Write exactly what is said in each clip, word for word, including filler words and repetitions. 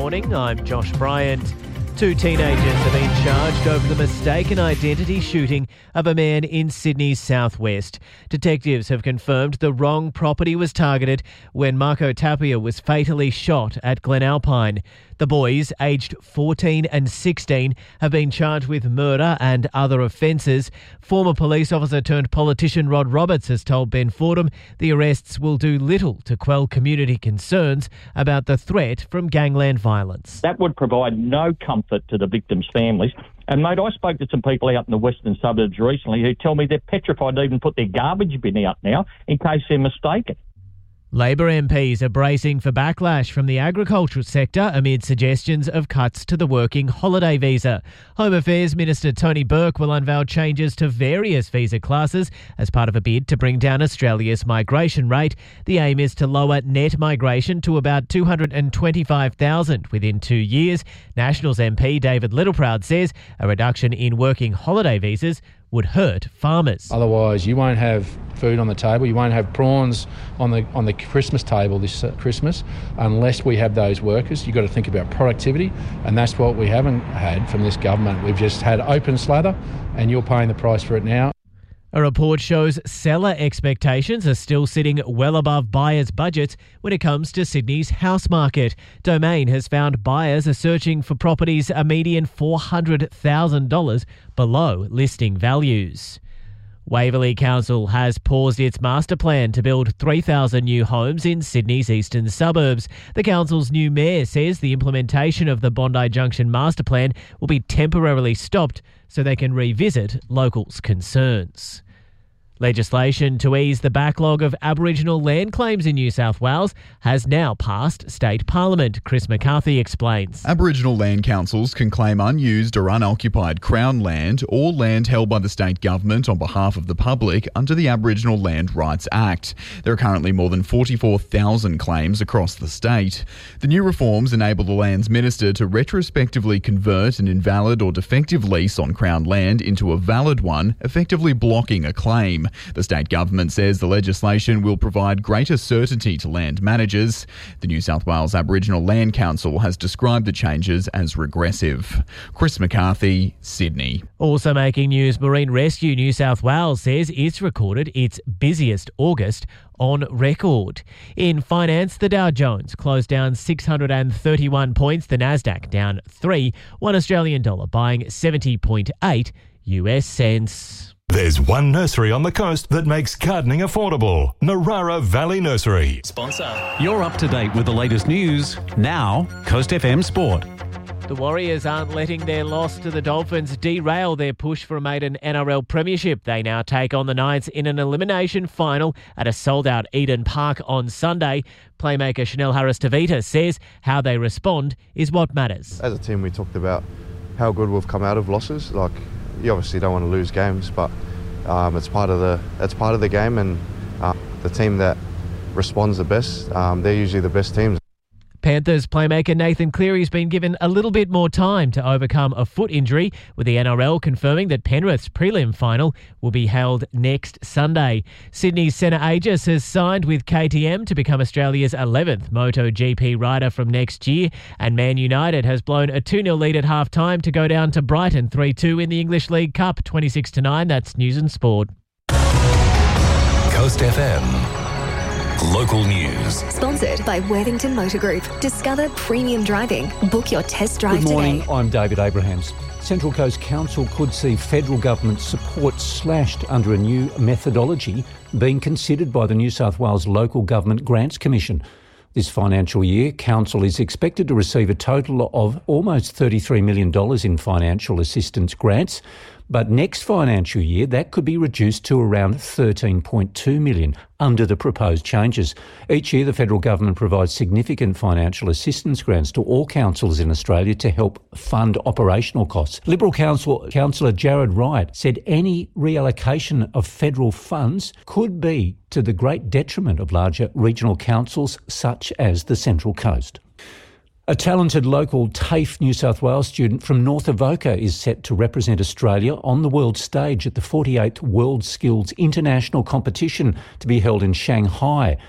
morning. I'm Josh Bryant. Two teenagers have been charged over the mistaken identity shooting of a man in Sydney's southwest. Detectives have confirmed the wrong property was targeted when Marco Tapia was fatally shot at Glen Alpine. The boys, aged fourteen and sixteen, have been charged with murder and other offences. Former police officer turned politician Rod Roberts has told Ben Fordham the arrests will do little to quell community concerns about the threat from gangland violence. That would provide no comfort to the victims' families. And, mate, I spoke to some people out in the western suburbs recently who tell me they're petrified to even put their garbage bin out now in case they're mistaken. Labor M Ps are bracing for backlash from the agricultural sector amid suggestions of cuts to the working holiday visa. Home Affairs Minister Tony Burke will unveil changes to various visa classes as part of a bid to bring down Australia's migration rate. The aim is to lower net migration to about two hundred twenty-five thousand within two years. Nationals M P David Littleproud says a reduction in working holiday visas would hurt farmers. Otherwise, you won't have food on the table. You won't have prawns on the on the Christmas table this uh, Christmas unless we have those workers. You've got to think about productivity, and that's what we haven't had from this government. We've just had open slather, and you're paying the price for it now. A report shows seller expectations are still sitting well above buyers' budgets when it comes to Sydney's house market. Domain has found buyers are searching for properties a median four hundred thousand dollars below listing values. Waverley Council has paused its master plan to build three thousand new homes in Sydney's eastern suburbs. The council's new mayor says the implementation of the Bondi Junction master plan will be temporarily stopped so they can revisit locals' concerns. Legislation to ease the backlog of Aboriginal land claims in New South Wales has now passed state parliament. Chris McCarthy explains. Aboriginal land councils can claim unused or unoccupied Crown land or land held by the state government on behalf of the public under the Aboriginal Land Rights Act. There are currently more than forty-four thousand claims across the state. The new reforms enable the Lands Minister to retrospectively convert an invalid or defective lease on Crown land into a valid one, effectively blocking a claim. The state government says the legislation will provide greater certainty to land managers. The New South Wales Aboriginal Land Council has described the changes as regressive. Chris McCarthy, Sydney. Also making news, Marine Rescue New South Wales says it's recorded its busiest August on record. In finance, the Dow Jones closed down six hundred thirty-one points, the Nasdaq down three, one Australian dollar buying seventy point eight U S cents. There's one nursery on the coast that makes gardening affordable. Narara Valley Nursery. Sponsor. You're up to date with the latest news. Now, Coast F M Sport. The Warriors aren't letting their loss to the Dolphins derail their push for a maiden N R L premiership. They now take on the Knights in an elimination final at a sold-out Eden Park on Sunday. Playmaker Chanel Harris-Tavita says how they respond is what matters. As a team, we talked about how good we've come out of losses. Like, you obviously don't want to lose games, but um, it's part of the it's part of the game, and uh, the team that responds the best, um, they're usually the best teams. Panthers playmaker Nathan Cleary's been given a little bit more time to overcome a foot injury, with the N R L confirming that Penrith's prelim final will be held next Sunday. Sydney's Senna Aegis has signed with K T M to become Australia's eleventh MotoGP rider from next year, and Man United has blown a two nil lead at half-time to go down to Brighton three two in the English League Cup, twenty-six to nine. That's News and Sport. Coast F M. Local news. Sponsored by Worthington Motor Group. Discover premium driving. Book your test drive today. Good morning, today. I'm David Abrahams. Central Coast Council could see federal government support slashed under a new methodology being considered by the New South Wales Local Government Grants Commission. This financial year, Council is expected to receive a total of almost thirty-three million dollars in financial assistance grants. But next financial year, that could be reduced to around thirteen point two million dollars under the proposed changes. Each year, the federal government provides significant financial assistance grants to all councils in Australia to help fund operational costs. Liberal Council, Councillor Jared Wright said any reallocation of federal funds could be to the great detriment of larger regional councils such as the Central Coast. A talented local TAFE New South Wales student from North Avoca is set to represent Australia on the world stage at the forty-eighth World Skills International Competition to be held in Shanghai.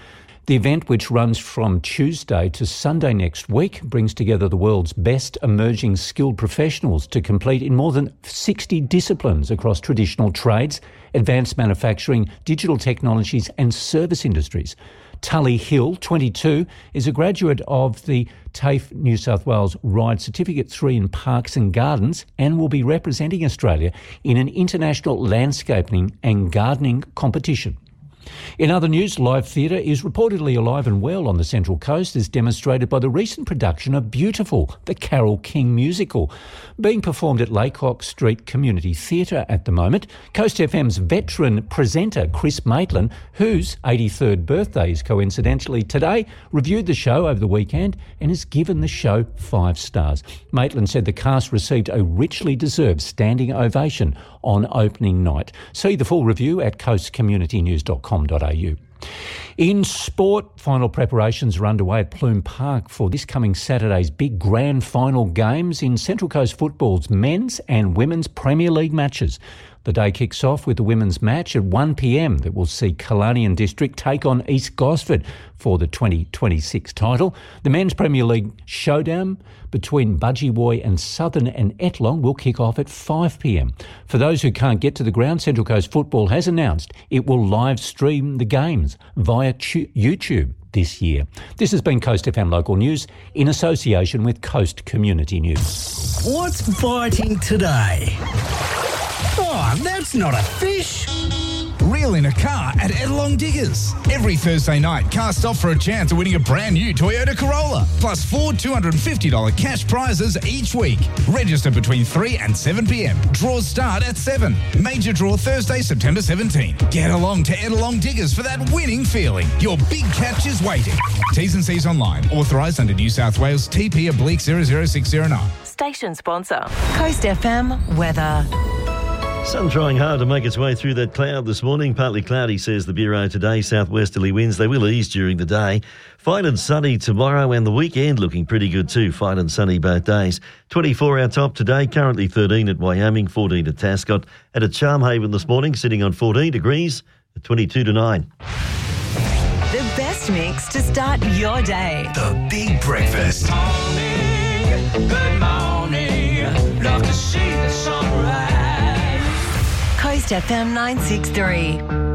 The event, which runs from Tuesday to Sunday next week, brings together the world's best emerging skilled professionals to compete in more than sixty disciplines across traditional trades, advanced manufacturing, digital technologies and service industries. Tully Hill, twenty-two, is a graduate of the TAFE New South Wales Ride Certificate three in Parks and Gardens and will be representing Australia in an international landscaping and gardening competition. In other news, live theatre is reportedly alive and well on the Central Coast, as demonstrated by the recent production of Beautiful, the Carole King musical, being performed at Laycock Street Community Theatre at the moment. Coast F M's veteran presenter Chris Maitland, whose eighty-third birthday is coincidentally today, reviewed the show over the weekend and has given the show five stars. Maitland said the cast received a richly deserved standing ovation on opening night. See the full review at coast community news dot com dot a u. In sport, final preparations are underway at Plume Park for this coming Saturday's big grand final games in Central Coast Football's men's and women's Premier League matches. The day kicks off with the women's match at one p m that will see Kalanian District take on East Gosford for the twenty twenty-six title. The men's Premier League showdown between Budgie and Southern and Etlong will kick off at five p m. For those who can't get to the ground, Central Coast Football has announced it will live stream the games via YouTube this year. This has been Coast F M Local News in association with Coast Community News. What's biting today? Oh, that's not a fish. Reel in a car at Edelong Diggers. Every Thursday night, cast off for a chance of winning a brand new Toyota Corolla, plus four two hundred fifty dollars cash prizes each week. Register between three and seven p m. Draws start at seven. Major draw Thursday, September seventeenth. Get along to Edelong Diggers for that winning feeling. Your big catch is waiting. T's and C's online. Authorised under New South Wales T P oblique zero zero six zero nine. Station sponsor, Coast F M weather. Sun trying hard to make its way through that cloud this morning. Partly cloudy, says the Bureau today. Southwesterly winds, they will ease during the day. Fine and sunny tomorrow, and the weekend looking pretty good too. Fine and sunny both days. twenty-four our top today, currently thirteen at Wyoming, fourteen at Tascott. And at Charmhaven this morning, sitting on fourteen degrees, at twenty-two to nine. The best mix to start your day. The Big Breakfast. Morning, good morning. Love to see the sunrise. Coast F M nine six three.